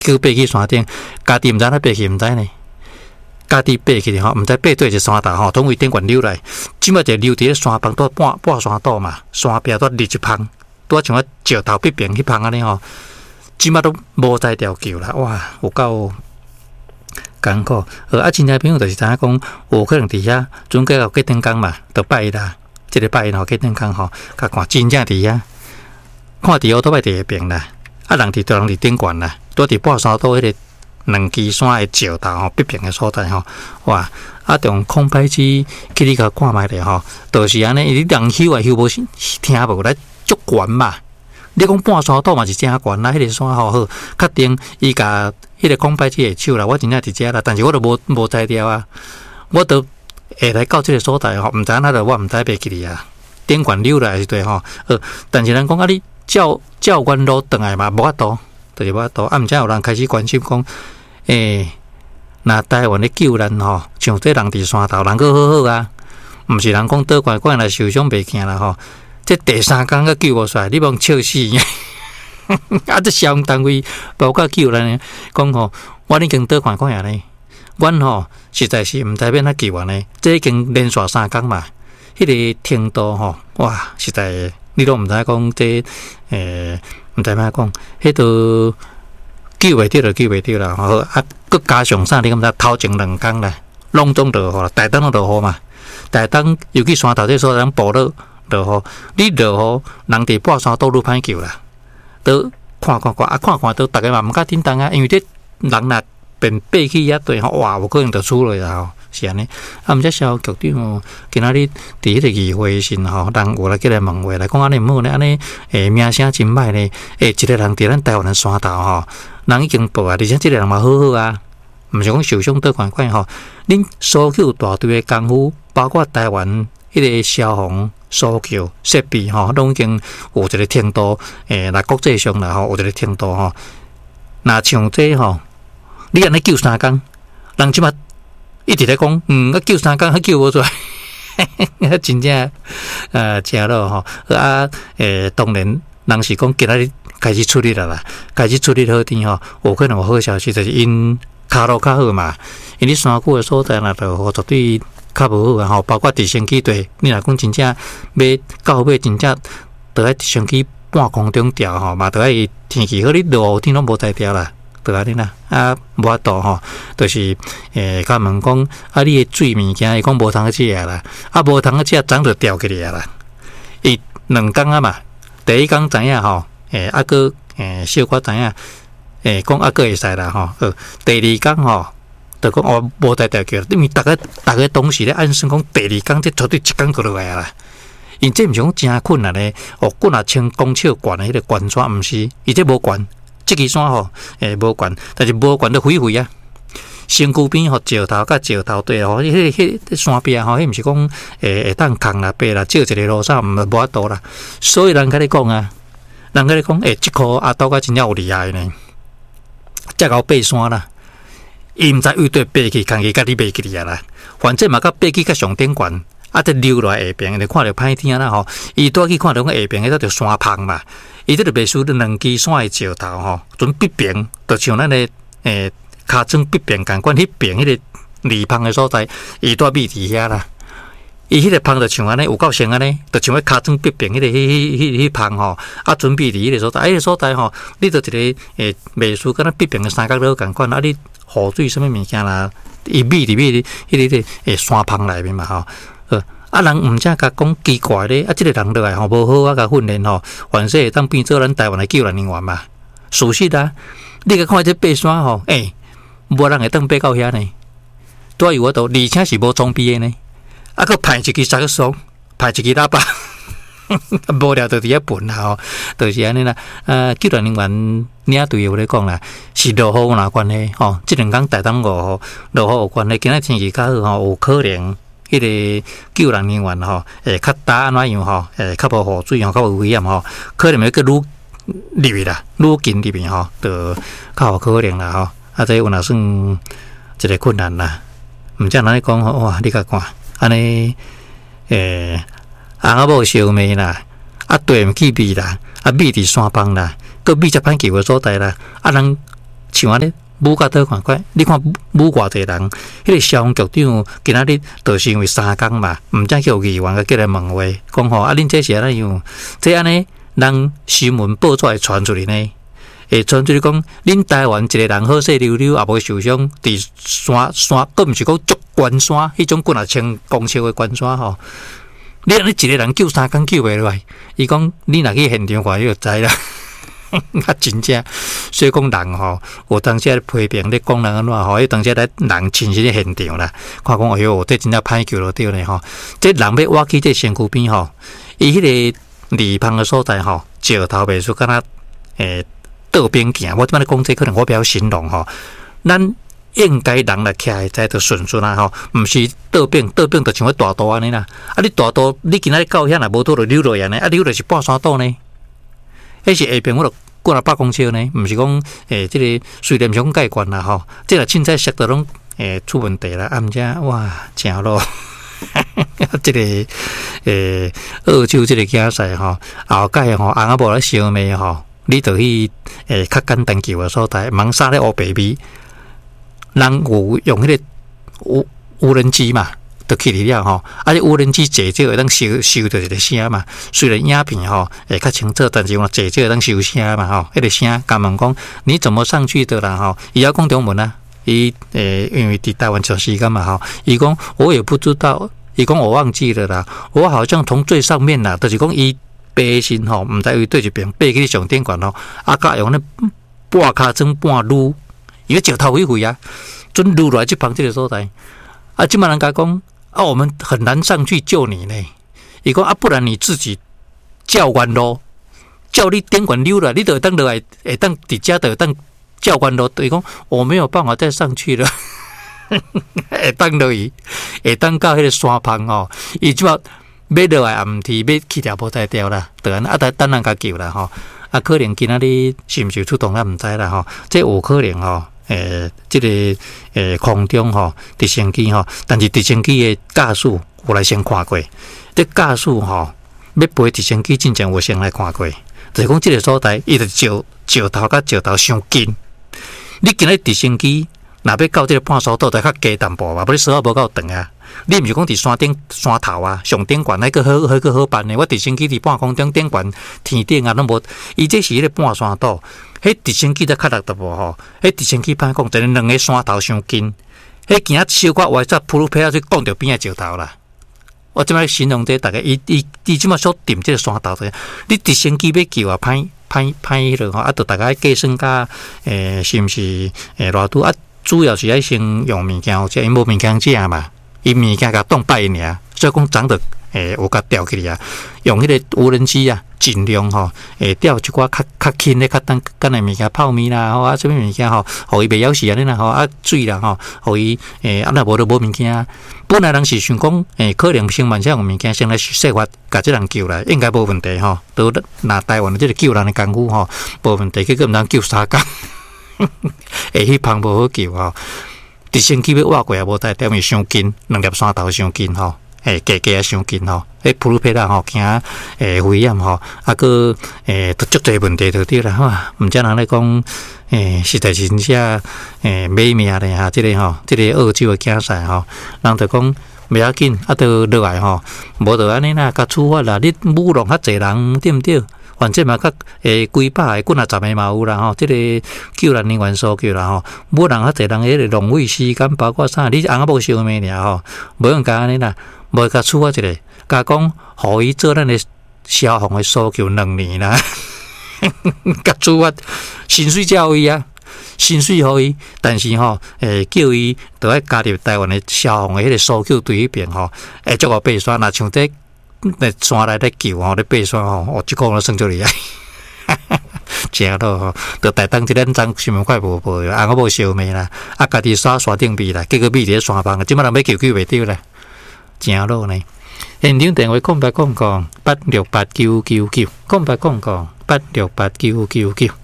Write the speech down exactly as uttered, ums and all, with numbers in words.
叫爬去山顶，家己毋知影爬去毋知呢。家己爬去吼，毋知爬对一山头吼，从位顶悬溜来，即摆就溜伫咧山旁拄半半山岛嘛，山壁拄立一旁，拄像我石头壁边迄旁安尼吼，即摆都无在条桥啦，哇，有够艰苦。呃，啊，真正朋友就是知影讲，有可能伫遐准计有结天工嘛，就拜一啦，即个拜一吼结天工吼，甲看真正伫遐，看伫乌托摆伫下边啦，啊，人伫人伫顶悬啦，拄伫半山岛迄个。两支山的石头吼，北边的所在吼，哇！啊，用空拍机去你甲看卖咧吼，就是安尼，你人休也休无听无来足悬嘛。你讲半山岛嘛是真悬啦，迄、那个山吼好，确定伊甲迄个空拍机会手啦，我真正伫遮啦，但是我都无无才调啊，我都下来到即个所在吼，毋知影那个我毋知爬去哩啊，顶悬溜来是对吼，呃，但是人讲啊，你照照原路转来嘛，无法度。就是我都啊，毋知有人开始关心讲，诶、欸，那台湾咧救人吼，像这人伫山头，人阁好好啊，毋是人讲倒怪怪来受伤袂惊啦吼。这第三工阁救无出来，你望笑死！啊，这消防单位包括救人讲吼，我已经倒怪怪啊咧，阮吼实在是毋知变哪救人咧，这已经连续三工嘛，迄、那个程度吼，哇，实在你都毋知讲这诶。欸毋知影讲，迄都救袂着就救袂着啦。吼，啊，佮加上啥？你感觉头前两工啦，拢总落雨啦，大当都落雨嘛。大当尤其山头这所人部落落雨，你落雨，人伫半山倒愈歹救啦。都看看看，啊看看都，大家嘛毋敢叮当啊，因为这人若变爬去遐对吼，哇，有可能就出来啦吼。是安尼，啊，毋则消局长吼，今仔日伫迄个议会时吼，人有来过来问话来讲安尼毋好呢，安尼诶名声真歹呢，诶一个人伫咱台湾的山头吼，人已经报啊，而且即个人嘛好好啊，毋是讲受伤倒款款吼，恁所有大队的功夫，包括台湾迄个消防搜救设备吼，拢已经有一个程度，诶，来国际上啦吼，有一个程度吼，若像这吼，你安尼救三工，人即马。一直在讲，嗯，啊救三工，还救无出来，真正呃，真咯吼。啊，诶、欸，当然，人是讲今仔日开始处理了啦，开始处理好天吼，有可能有好消息，就是因骹路较好嘛。因你山区的所在啦，就绝对较无好啊吼。包括直升机队，你若讲真正要到尾真正，得爱直升机半空中调吼，嘛得爱天气好，你落雨天拢无在调啦。对安尼啦，啊，无法度吼，就是诶，甲问讲，啊，你诶水物件，伊讲无通去食啦，啊，无通去食，早就掉起来啦。伊两工啊嘛，第一工知影吼，诶，啊个诶，小可知影，诶，讲啊个会使啦吼，呃，第二工吼，就讲哦，无在掉桥，因为逐个逐个当时咧按算讲第二工，这绝对一工过落来啦。因这毋是讲真困难咧，哦，棍啊，千公尺悬诶迄个悬山，毋是，伊这无悬。这支山吼，诶无悬，但是无悬都飞飞啊。身躯边吼石头甲石头对吼，迄迄迄山壁吼，迄毋是讲诶会当空啦、爬啦，借一个路上毋无法度啦。所以人甲你讲啊，人甲你讲，诶，即箍阿斗甲真正有厉害呢，才够爬山啦。伊毋知为对爬去，空去甲你爬去哩啊啦。反正嘛，甲爬去甲上顶悬。啊，得溜落来下边，你看着歹天啦吼。伊拄去看着讲下边，迄个着山旁嘛。伊这个袂输两支山的石头吼，准北边，就像咱的诶尻川北边共款，迄边迄个离旁的所在，伊拄密伫遐啦。伊迄个旁就像安尼，有够像安尼，就像迄尻川北边迄、那個、迄迄迄迄旁吼，啊准备伫迄个所在，啊迄、那個所在吼，你着一个诶袂输，敢若北边的三角洲共款，啊你雨水什么物件啦，伊密伫密迄个诶山旁内面嘛吼。啊，人毋正甲讲奇怪咧，啊，即、這個人落来吼无好啊，甲训练吼，凡说会当变做咱台湾的救援人员嘛。事实啊，你甲看这爬山吼，诶、欸，无人会当爬到遐呢。拄有法度，而且是无装备的呢。啊，佮派一支三角松，派一支喇叭，无聊就伫遐笨啦吼，就是安尼啦。呃，救援人员领队有咧讲啦，是落雨有关系吼，即两工大当落雨，落雨有关系，今仔天气较好吼，有可能。迄个救人人员吼，诶，较打安怎样吼，诶，较无雨水吼，较无危险吼，可能要个愈入去啦，愈近入去吼，就较有可能啦吼。啊，这有若算一个困难啦。毋则咱咧讲吼，哇，你甲看，安尼诶，翁仔某烧麦啦，啊，地毋去味啦，啊，味伫山旁啦，佮味则歹救诶所在啦，啊，人像安尼武甲倒看快，你看武偌济人，迄个消防局长今仔日就是因为三工嘛，毋才叫议员个过来问话，讲吼啊，恁这是安怎样？这安尼，人新闻报纸会传出去呢？会传出去讲，恁台湾一个人好势溜溜，也无受伤，伫山山，佫毋是讲足关山，迄种几若千公尺的关山吼。你安尼一个人救三工救袂落来，伊讲你若去现场看，你就知啦。啊，真正，所以讲人吼，有当时咧批评咧讲人安怎吼，迄当时咧人亲身咧现场啦，看讲哎哟，这真正歹救了对咧吼。这人要挖起这身躯边吼，伊迄个离旁的所在吼，石头袂出，敢若诶倒边行。我即摆咧讲这可能我比较形容吼，咱应该人来徛在就顺顺啊吼，毋是倒边倒边就像迄大道安尼啦。啊，你大道你今仔到遐若无倒就溜落安尼，啊溜就是半山道呢。迄是下边我著过了百公尺呢，毋是讲诶，即、這個虽然毋是讲介悬啦吼，即个凊彩摔到拢诶出问题啦，啊毋则哇正咯，即、這個诶澳洲即个竞赛吼，后届吼翁仔某咧烧灭吼，你著去诶较简单救诶所在，茫沙咧乌白米，人有用迄个无无人机嘛。就去哩了吼，啊！无人机坐少会当收收到一个声嘛。虽然影片吼会较清楚，但是我坐少会当收声嘛吼。迄个声，甲问讲你怎么上去的啦吼？伊要讲中文啊，伊诶，因为伫台湾长时间嘛吼，伊讲我也不知道，伊讲我忘记了啦，我好像从最上面啦，就是讲伊爬身吼，毋知伊对一边爬去上顶悬吼，啊，甲用咧半骹装半撸，伊个石头毁毁啊，准撸落来即旁即个所在，啊，即摆人甲讲。啊，我们很难上去救你呢。伊讲啊，不然你自己叫弯咯，叫你顶管溜了，你得当落来，会当伫遮得当叫弯咯。伊讲我没有办法再上去了，会当落去，会当到迄个山旁吼，伊即马要落来也毋提，要去条无再掉啦，得安啊，等等人家救啦吼。啊，可能今仔日是毋是出动咱毋知啦吼，这有可能吼。诶，即、這个诶空中吼直升机吼，但是直升机的驾驶我来先看过，这驾驶吼要飞直升机之前我先来看过，就是讲即个所在，伊就石石头甲石头相近，你今日直升机若要到即个半山道，就较低淡薄嘛，无你时候无够长啊。你毋是讲伫山顶山头啊，上顶悬，那个好好个好办的。我直升机伫半空中顶悬天顶啊，拢无。伊这是迄个半山道，迄直升机才较落淡薄吼。迄直升机歹讲，就是两个山头相近。迄行小可歪，则扑噜撇啊，去撞着边仔石头啦。我即摆形容这大概，伊伊伊即摆所踮即个山头的，你直升机要救啊，歹歹歹迄落吼，啊，着大家计算甲诶，是毋是诶偌拄啊？主要是爱先用物件食，因无物件食嘛。伊物件甲冻摆尔，所以讲长得诶有甲吊起嚟啊，用迄个无人机啊，尽量吼诶吊一寡较较轻诶，较等干诶物件泡面啦，吼啊，什物物件吼，互伊袂咬死安尼啦，吼啊水啦，吼，互伊诶啊若无就无物件。本来人是想讲诶，可能先万些有物件先来设法甲即人救来，应该无问题吼。都拿台湾即个救人诶功夫吼，无问题，结果毋通救三工，诶，迄旁无好救吼。直升机要挖过也无带，因为伤近，两粒山头伤近吼，诶，价价也伤近吼，迄普鲁佩拉吼惊诶危险吼，啊个诶都足侪问题就对啦吼，毋则人咧讲诶，实在是真正诶美命咧哈，即、這個吼，即、這個澳洲诶竞赛吼，人就讲袂要緊，啊都落来吼，无就安尼啦，甲处罚啦，你舞弄较侪人对毋对？反正嘛，较诶几百个、几啊十个嘛有啦吼，即、這个救人人员数叫啦吼，无人较侪人迄个浪费时间，包括啥，你翁仔某烧灭尔吼，无用甲安尼啦，无甲处罚一个，甲讲，互伊做咱诶消防诶诉求两年啦，甲处罚薪水教伊啊，薪水互伊，但是吼，诶叫伊着爱加入台湾诶消防诶迄个诉求对迄边吼，诶足个爬山，若像这。在山内咧救吼，咧爬山吼，哦，即个我算出嚟啊，正咯吼，着台东一两张新闻快无报，翁仔某烧灭啦，啊，家己耍山顶边啦，结果灭伫山旁，即摆人要救救袂着啦，正咯呢。现场电话空白空讲八六八九九九，空白空讲八六八九九九。